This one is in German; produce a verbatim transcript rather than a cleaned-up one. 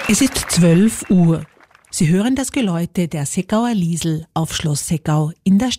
Es ist zwölf Uhr. Sie hören das Geläute der Seckauer Liesel auf Schloss Seckau in der